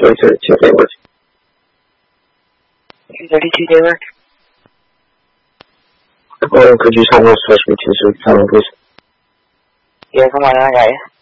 232 day work. 232 day work. Could you someone switch me to some time, please? Yeah, come on, I got you.